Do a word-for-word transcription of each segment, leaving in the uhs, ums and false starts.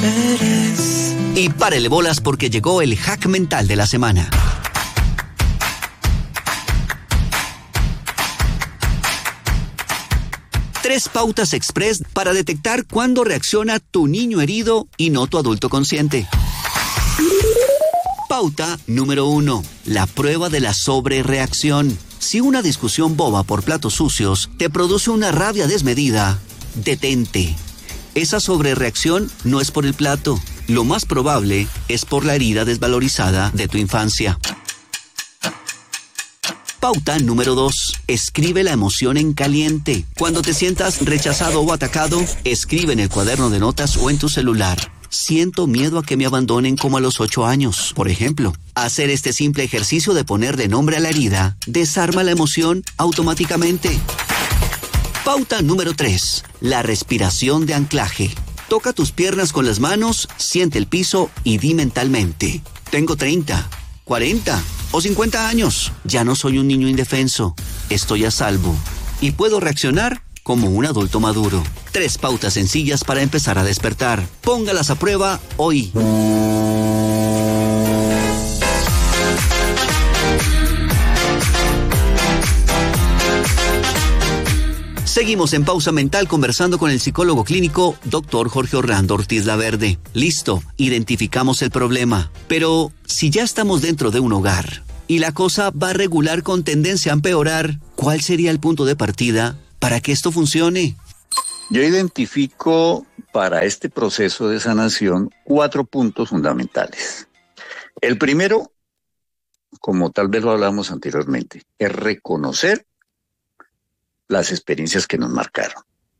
eres. Y párele bolas porque llegó el hack mental de la semana. Tres pautas express para detectar cuándo reacciona tu niño herido y no tu adulto consciente. Pauta número uno. La prueba de la sobrereacción. Si una discusión boba por platos sucios te produce una rabia desmedida, detente. Esa sobrereacción no es por el plato. Lo más probable es por la herida desvalorizada de tu infancia. Pauta número dos. Escribe la emoción en caliente. Cuando te sientas rechazado o atacado, escribe en el cuaderno de notas o en tu celular. Siento miedo a que me abandonen como a los ocho años, por ejemplo. Hacer este simple ejercicio de ponerle nombre a la herida desarma la emoción automáticamente. Pauta número tres. La respiración de anclaje. Toca tus piernas con las manos, siente el piso y di mentalmente: tengo treinta, cuarenta o cincuenta años. Ya no soy un niño indefenso. Estoy a salvo. Y puedo reaccionar como un adulto maduro. Tres pautas sencillas para empezar a despertar. Póngalas a prueba hoy. Seguimos en Pausa Mental conversando con el psicólogo clínico doctor Jorge Orlando Ortiz Laverde. Listo, identificamos el problema. Pero si ya estamos dentro de un hogar y la cosa va regular con tendencia a empeorar, ¿cuál sería el punto de partida para que esto funcione? Yo identifico para este proceso de sanación cuatro puntos fundamentales. El primero, como tal vez lo hablamos anteriormente, es reconocer las experiencias que nos marcaron.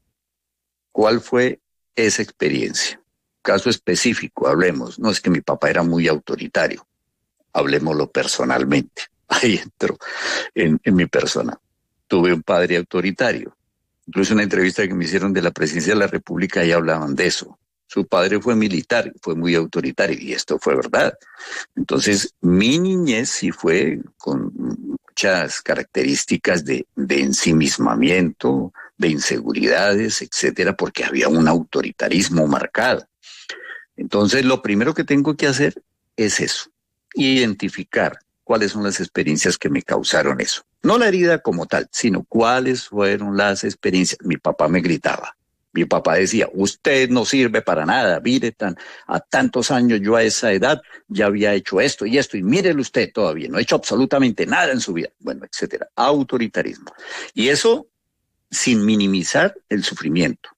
¿Cuál fue esa experiencia? Caso específico, hablemos. No es que mi papá era muy autoritario. Hablemoslo personalmente. Ahí entro en, en mi persona. Tuve un padre autoritario. Incluso una entrevista que me hicieron de la presidencia de la República, ahí hablaban de eso. Su padre fue militar, fue muy autoritario, y esto fue verdad. Entonces, mi niñez sí fue con muchas características de, de ensimismamiento, de inseguridades, etcétera, porque había un autoritarismo marcado. Entonces, lo primero que tengo que hacer es eso, identificar cuáles son las experiencias que me causaron eso. No la herida como tal, sino cuáles fueron las experiencias. Mi papá me gritaba. Mi papá decía: usted no sirve para nada, mire, tan, a tantos años, yo a esa edad ya había hecho esto y esto, y mírelo usted todavía, no ha hecho absolutamente nada en su vida, bueno, etcétera. Autoritarismo. Y eso sin minimizar el sufrimiento.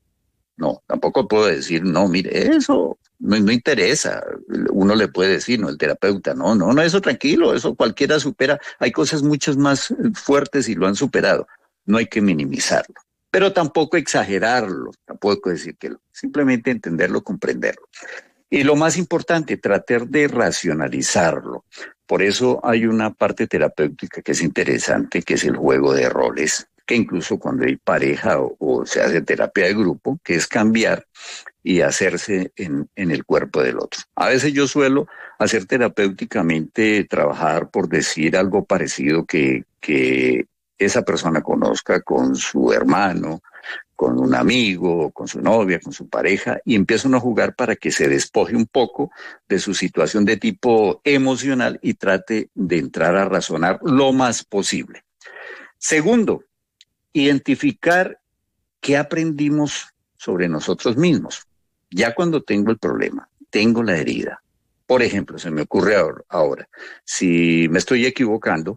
No, tampoco puedo decir, no, mire, eso no, no interesa. Uno le puede decir, no, el terapeuta, no, no, no, eso tranquilo, eso cualquiera supera. Hay cosas muchas más fuertes y lo han superado. No hay que minimizarlo. Pero tampoco exagerarlo, tampoco decir que lo, simplemente entenderlo, comprenderlo. Y lo más importante, tratar de racionalizarlo. Por eso hay una parte terapéutica que es interesante, que es el juego de roles, que incluso cuando hay pareja o, o se hace terapia de grupo, que es cambiar y hacerse en, en el cuerpo del otro. A veces yo suelo hacer terapéuticamente, trabajar por decir algo parecido que... que esa persona conozca con su hermano, con un amigo, con su novia, con su pareja, y empiezan a jugar para que se despoje un poco de su situación de tipo emocional y trate de entrar a razonar lo más posible. Segundo, identificar qué aprendimos sobre nosotros mismos. Ya cuando tengo el problema, tengo la herida. Por ejemplo, se me ocurre ahora, ahora si me estoy equivocando,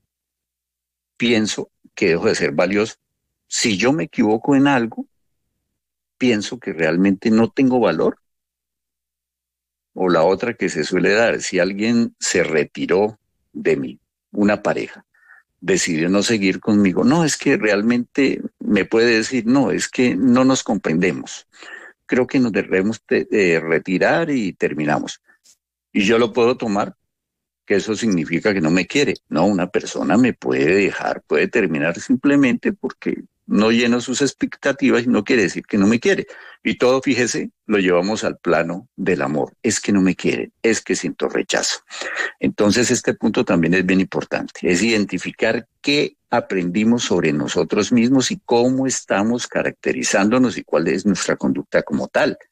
pienso que dejo de ser valioso. Si yo me equivoco en algo, pienso que realmente no tengo valor. O la otra que se suele dar, si alguien se retiró de mí, una pareja, decidió no seguir conmigo, no, es que realmente me puede decir, no, es que no nos comprendemos. Creo que nos debemos de, de retirar y terminamos. Y yo lo puedo tomar que eso significa que no me quiere. No, una persona me puede dejar, puede terminar simplemente porque no lleno sus expectativas y no quiere decir que no me quiere. Y todo, fíjese, lo llevamos al plano del amor. Es que no me quiere, es que siento rechazo. Entonces este punto también es bien importante, es identificar qué aprendimos sobre nosotros mismos y cómo estamos caracterizándonos y cuál es nuestra conducta como tal.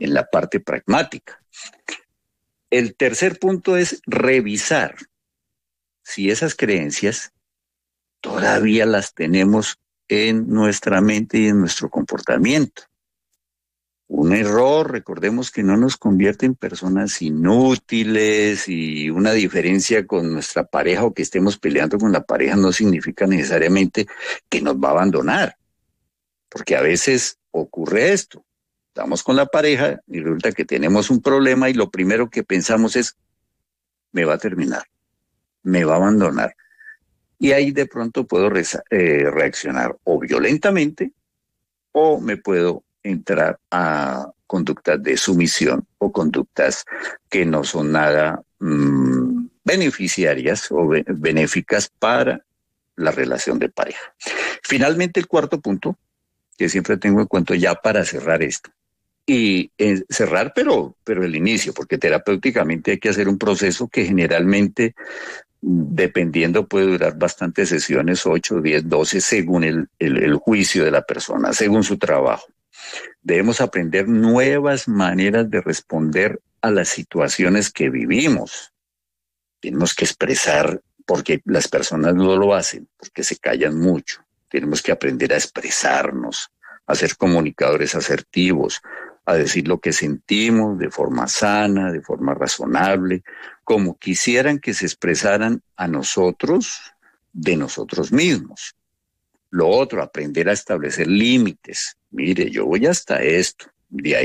en la parte pragmática. El tercer punto es revisar si esas creencias todavía las tenemos en nuestra mente y en nuestro comportamiento. Un error, recordemos que no nos convierte en personas inútiles, y una diferencia con nuestra pareja o que estemos peleando con la pareja no significa necesariamente que nos va a abandonar, porque a veces ocurre esto. Estamos con la pareja y resulta que tenemos un problema y lo primero que pensamos es, me va a terminar, me va a abandonar. Y ahí de pronto puedo reza, eh, reaccionar o violentamente o me puedo entrar a conductas de sumisión o conductas que no son nada mmm, beneficiarias o be- benéficas para la relación de pareja. Finalmente, el cuarto punto, que siempre tengo en cuenta ya para cerrar esto, y eh, cerrar pero, pero el inicio, porque terapéuticamente hay que hacer un proceso que generalmente, dependiendo, puede durar bastantes sesiones, ocho, diez, doce, según el, el, el juicio de la persona, según su trabajo. Debemos aprender nuevas maneras de responder a las situaciones que vivimos. Tenemos que expresar, porque las personas no lo hacen, porque se callan mucho. Tenemos que aprender a expresarnos, a ser comunicadores asertivos, a decir lo que sentimos de forma sana, de forma razonable, como quisieran que se expresaran a nosotros, de nosotros mismos. Lo otro, aprender a establecer límites. Mire, yo voy hasta esto, de ahí